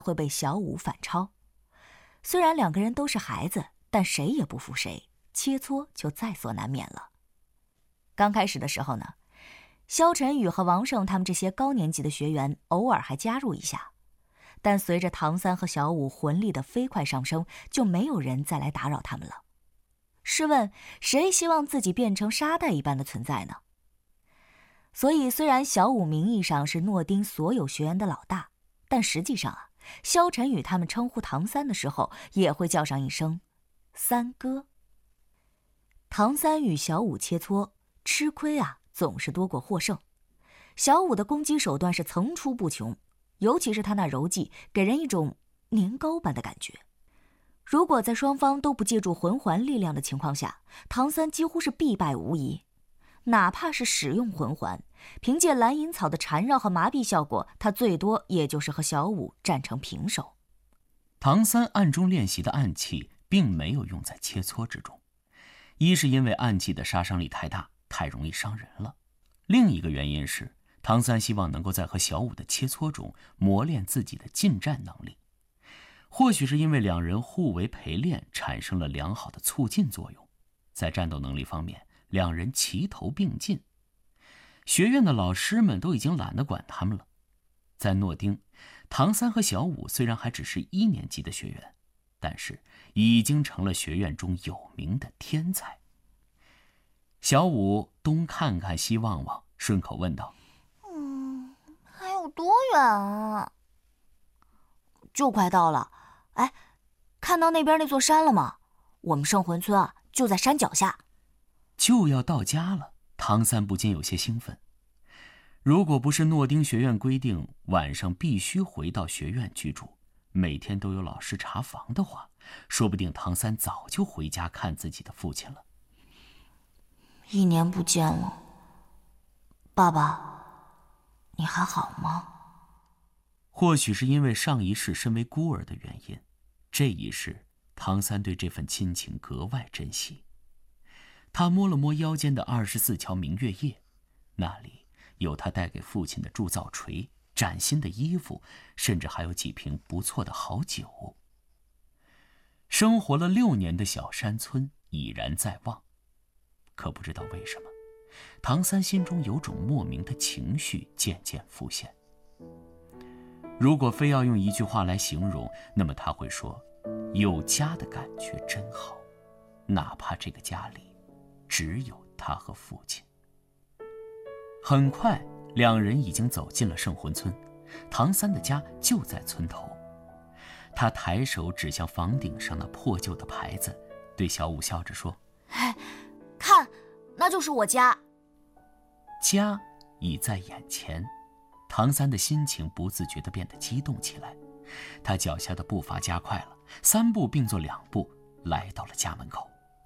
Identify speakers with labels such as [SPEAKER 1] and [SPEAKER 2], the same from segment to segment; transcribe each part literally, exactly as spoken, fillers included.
[SPEAKER 1] 会被小五反超。虽然两个人都是孩子，但谁也不服谁，切磋就在所难免了。刚开始的时候呢，萧晨宇和王胜他们这些高年级的学员偶尔还加入一下，但随着唐三和小五魂力的飞快上升，就没有人再来打扰他们了。试问，谁希望自己变成沙袋一般的存在呢？所以，虽然小五名义上是诺丁所有学员的老大，但实际上啊，萧晨宇他们称呼唐三的时候，也会叫上一声“三哥”。唐三与小五切磋，吃亏啊总是多过获胜。小五的攻击手段是层出不穷，尤其是他那柔技，给人一种年糕般的感觉。如果在双方都不借助魂环力量的情况下，唐三几乎是必败无疑。哪怕是使用魂环，凭借蓝银草的缠绕和麻痹效果，他最多也就是和小五战成平手。
[SPEAKER 2] 唐三暗中练习的暗器并没有用在切磋之中，一是因为暗器的杀伤力太大，太容易伤人了；另一个原因是唐三希望能够在和小五的切磋中磨练自己的近战能力。或许是因为两人互为陪练，产生了良好的促进作用，在战斗能力方面，两人齐头并进。学院的老师们都已经懒得管他们了。在诺丁，唐三和小五虽然还只是一年级的学员，但是已经成了学院中有名的天才。小五东看看西望望，顺口问道：
[SPEAKER 3] 嗯，还有多远啊？
[SPEAKER 1] 就快到了。哎，看到那边那座山了吗？我们圣魂村啊，就在山脚下。
[SPEAKER 2] 就要到家了，唐三不禁有些兴奋。如果不是诺丁学院规定晚上必须回到学院居住，每天都有老师查房的话，说不定唐三早就回家看自己的父亲了。
[SPEAKER 1] 一年不见了，爸爸，你还好吗？
[SPEAKER 2] 或许是因为上一世身为孤儿的原因，这一世唐三对这份亲情格外珍惜。他摸了摸腰间的二十四桥明月夜，那里有他带给父亲的铸造锤、崭新的衣服，甚至还有几瓶不错的好酒。生活了六年的小山村已然在望，可不知道为什么，唐三心中有种莫名的情绪渐渐浮现。如果非要用一句话来形容，那么他会说：有家的感觉真好，哪怕这个家里只有他和父亲。很快，两人已经走进了圣魂村，唐三的家就在村头。他抬手指向房顶上那破旧的牌子，对小五笑着说：
[SPEAKER 1] 哎，看，那就是我家。
[SPEAKER 2] 家已在眼前，唐三的心情不自觉地变得激动起来。他脚下的步伐加快了，三步并作两步来到了家门口。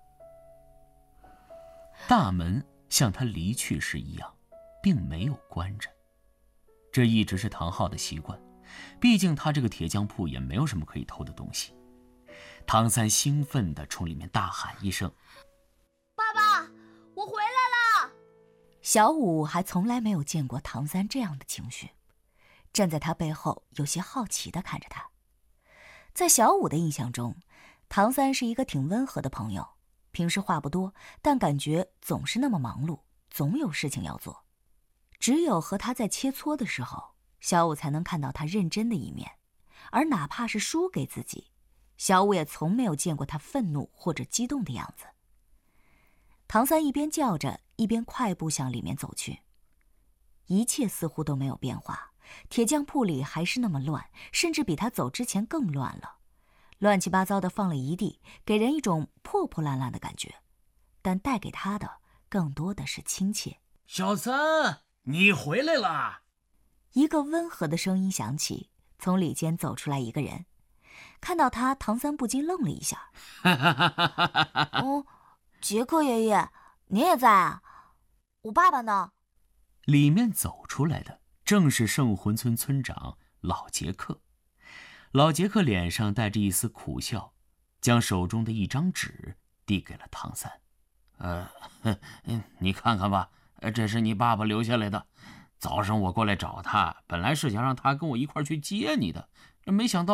[SPEAKER 2] 大门像他离去时一样，并没有关着。这一直是唐昊的习惯，毕竟他这个铁匠铺也没有什么可以偷的东西。唐三兴奋地冲里面大喊一声：
[SPEAKER 3] 爸爸，我回来了！
[SPEAKER 1] 小五还从来没有见过唐三这样的情绪，站在他背后有些好奇地看着他。在小五的印象中，唐三是一个挺温和的朋友，平时话不多，但感觉总是那么忙碌，总有事情要做。只有和他在切磋的时候，小五才能看到他认真的一面，而哪怕是输给自己，小五也从没有见过他愤怒或者激动的样子。唐三一边叫着，一边快步向里面走去。一切似乎都没有变化，铁匠铺里还是那么乱，甚至比他走之前更乱了，乱七八糟的放了一地，给人一种破破烂烂的感觉，但带给他的更多的是亲切。
[SPEAKER 4] 小三，你回来了！
[SPEAKER 1] 一个温和的声音响起，从里间走出来一个人。看到他，唐三不禁愣了一下。哦，杰克爷爷，您也在啊？我爸爸呢？
[SPEAKER 2] 里面走出来的正是圣魂村村长老杰克。老杰克脸上带着一丝苦笑，将手中的一张纸递给了唐三。
[SPEAKER 4] 呃，你看看吧，这是你爸爸留下来的。早上我过来找他，本来是想让他跟我一块去接你的，
[SPEAKER 2] 没想到。